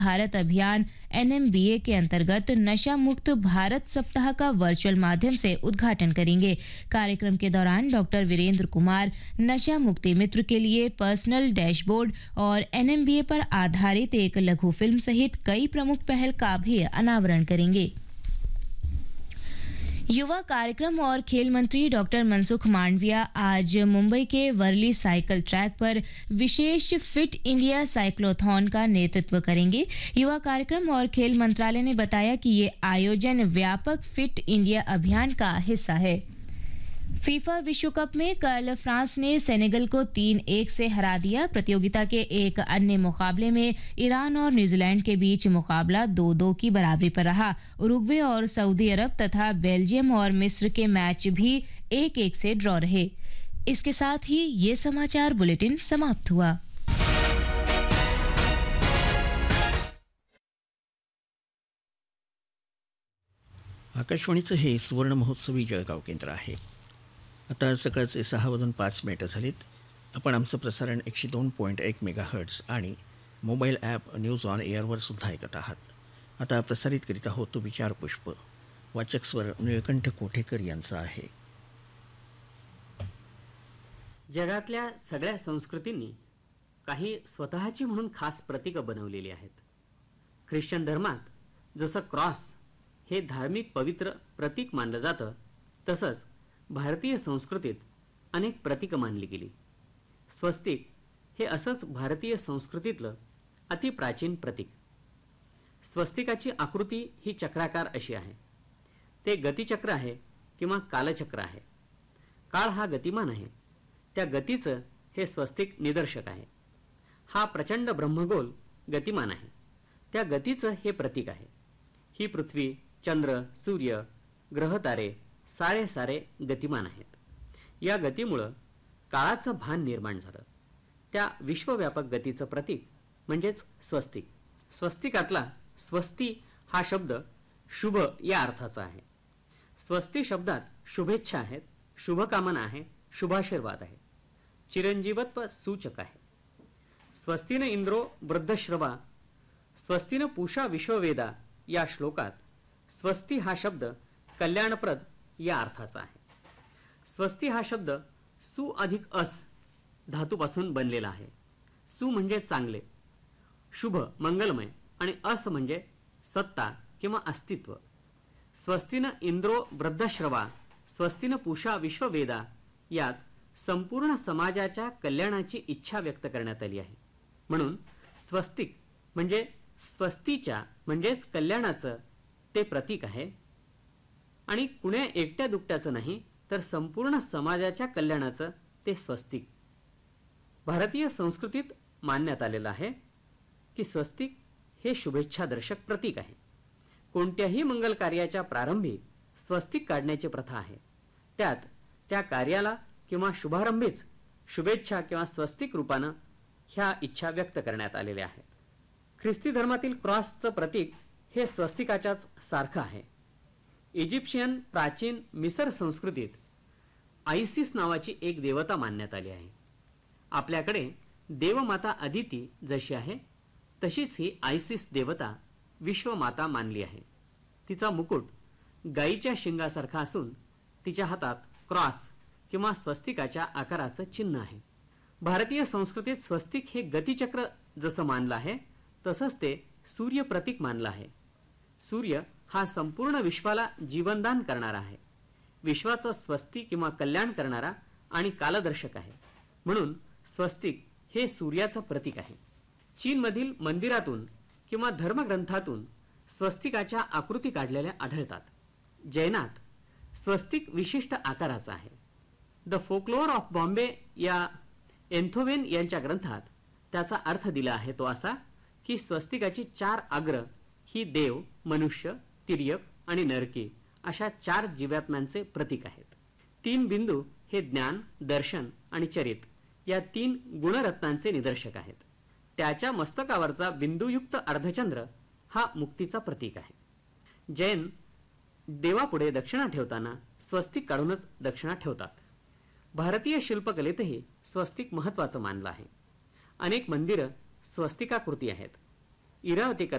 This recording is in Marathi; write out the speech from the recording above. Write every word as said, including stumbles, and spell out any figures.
भारत अभियान एन एम बी ए के अंतर्गत नशा मुक्त भारत सप्ताह का वर्चुअल माध्यम से उद्घाटन करेंगे। कार्यक्रम के दौरान डॉक्टर वीरेंद्र कुमार नशा मुक्ति मित्र के लिए पर्सनल डैशबोर्ड और एन एम बी ए पर आधारित एक लघु फिल्म सहित कई प्रमुख पहल का भी अनावरण करेंगे। युवा कार्यक्रम और खेल मंत्री डॉक्टर मनसुख मांडविया आज मुंबई के वर्ली साइकिल ट्रैक पर विशेष फिट इंडिया साइक्लोथॉन का नेतृत्व करेंगे। युवा कार्यक्रम और खेल मंत्रालय ने बताया कि ये आयोजन व्यापक फिट इंडिया अभियान का हिस्सा है। फीफा विश्व कप में कल फ्रांस ने सेनेगल को तीन एक से हरा दिया। प्रतियोगिता के एक अन्य मुकाबले में ईरान और न्यूजीलैंड के बीच मुकाबला दो दो की बराबरी पर रहा। उरुग्वे और सऊदी अरब तथा बेल्जियम और मिस्र के मैच भी एक एक से ड्रॉ रहे। इसके साथ ही ये समाचार बुलेटिन समाप्त हुआ। आकाशवाणीचं हे सुवर्ण महोत्सवी जळगाव केंद्र आहे। आता सकाळचे सहा वाजून पाच मिनिटं झालीत। आपण आमचं प्रसारण एकशे दोन पॉईंट एक मेगा हर्ट्स आणि मोबाईल ॲप न्यूज ऑन एअरवर सुद्धा ऐकत आहात। आता प्रसारित करीत आहोत तो विचार पुष्प। वाचक स्वर निळकंठ कोठेकर यांचा आहे। जगातल्या सगळ्या संस्कृतींनी काही स्वतःची म्हणून खास प्रतीकं बनवलेली आहेत। ख्रिश्चन धर्मात जसं क्रॉस हे धार्मिक पवित्र प्रतीक मानलं जातं, तसंच भारतीय संस्कृतीत अनेक प्रतीकं मानली गेली। स्वस्तिक हे असंच भारतीय संस्कृतीतलं अतिप्राचीन प्रतीक। स्वस्तिकाची आकृती ही चक्राकार अशी आहे। ते गतिचक्र आहे किंवा कालचक्र आहे। काळ हा गतिमान आहे, त्या गतीचं हे स्वस्तिक निदर्शक आहे। हा प्रचंड ब्रह्मगोल गतिमान आहे, त्या गतीचं हे प्रतीक आहे। ही पृथ्वी, चंद्र, सूर्य, ग्रहतारे सारे सारे गतिमान आहेत। या गतीमुळं काळाचं भान निर्माण झालं। त्या विश्वव्यापक गतीचं प्रतीक म्हणजेच स्वस्तिक। स्वस्तिकातला स्वस्ती हा शब्द शुभ या अर्थाचा आहे। स्वस्ती शब्दात शुभेच्छा आहेत, शुभकामना आहे, शुभाशीर्वाद आहे, चिरंजीवत्व सूचक आहे। स्वस्तिन इंद्रो वृद्धश्रवा स्वस्तिन पूषा विश्ववेदा या श्लोकात स्वस्ती हा शब्द कल्याणप्रद या अर्थाचा आहे। स्वस्ती हा शब्द सु अधिक अस धातूपासून बनलेला आहे। सु म्हणजे चांगले, शुभ, मंगलमय आणि अस म्हणजे सत्ता किंवा अस्तित्व। स्वस्तिन इंद्रो वृद्धश्रवा स्वस्तिन पूषा विश्ववेदा यात संपूर्ण समाजाच्या कल्याणाची इच्छा व्यक्त करण्यात आली आहे। म्हणून स्वस्तिक म्हणजे स्वस्तीच्या म्हणजेच कल्याणाचं ते प्रतीक आहे आणि कुण्या एकट्या दुकट्याचं नाही, तर संपूर्ण समाजाच्या कल्याणाचं ते स्वस्तिक। भारतीय संस्कृतीत मानण्यात आलेलं आहे की स्वस्तिक हे शुभेच्छादर्शक प्रतीक आहे। कोणत्याही मंगल कार्याच्या प्रारंभी स्वस्तिक काढण्याची प्रथा आहे। त्यात त्या कार्याला किंवा शुभारंभीच शुभेच्छा किंवा स्वस्तिक रूपानं ह्या इच्छा व्यक्त करण्यात आलेल्या आहेत। ख्रिस्ती धर्मातील क्रॉसचं प्रतीक हे स्वस्तिकाच्याच सारखं आहे। इजिप्शियन प्राचीन मिसर संस्कृतीत आयसिस नावाची एक देवता मानण्यात आली आहे। आपल्याकडे देवमाता अदिती जशी आहे तशीच ही आयसिस देवता विश्वमाता मानली आहे। तिचा मुकुट गायीच्या शिंगासारखा असून तिच्या हातात क्रॉस किंवा स्वस्तिकाच्या आकाराचं चिन्ह आहे। भारतीय संस्कृतीत स्वस्तिक हे गतिचक्र जसं मानलं आहे तसंच ते सूर्य प्रतीक मानलं आहे। सूर्य हा संपूर्ण विश्वाला जीवनदान करणारा आहे, विश्वाचं स्वस्ती किंवा कल्याण करणारा आणि कालदर्शक आहे। म्हणून स्वस्तिक हे सूर्याचं प्रतीक आहे। चीनमधील मंदिरातून किंवा धर्मग्रंथातून स्वस्तिकाच्या आकृती काढलेल्या आढळतात। जैनात स्वस्तिक विशिष्ट आकाराचा आहे। द फोकलोर ऑफ बॉम्बे या एन्थोवेन यांच्या ग्रंथात त्याचा अर्थ दिला आहे तो असा की स्वस्तिकाची चार अग्र ही देव, मनुष्य, तिर्यक आणि नरके अशा चार जीवात्म्यांचे प्रतीक आहेत। तीन बिंदू हे ज्ञान, दर्शन आणि चरित या तीन गुणरत्नांचे निदर्शक आहेत। त्याच्या मस्तकावरचा बिंदुयुक्त अर्धचंद्र हा मुक्तीचा प्रतीक आहे। जैन देवापुढे दक्षिणा ठेवताना स्वस्तिक काढूनच दक्षिणा ठेवतात। भारतीय शिल्पकलेतही स्वस्तिक महत्त्वाचं मानलं आहे। अनेक मंदिरं स्वस्तिकाकृती आहेत। इरावती